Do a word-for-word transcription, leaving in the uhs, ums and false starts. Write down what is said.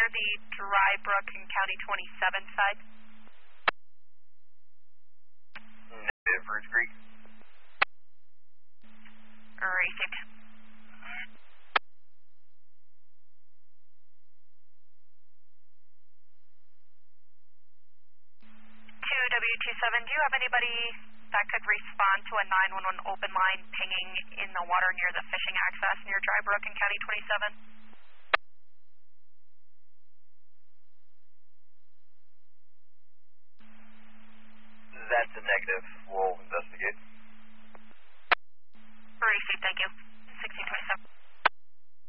near the Dry Brook and County twenty-seven side? Negative, Bruce Creek. Received. two W two seven, do you have anybody that could respond to a nine one one open line pinging in the water near the fishing access near Dry Brook and County twenty-seven?